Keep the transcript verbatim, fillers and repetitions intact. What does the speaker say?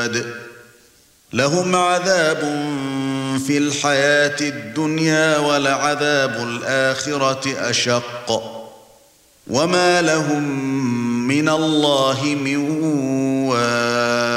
لهم عذاب في الحياة الدنيا ولعذاب الآخرة أشق وما لهم من الله من واق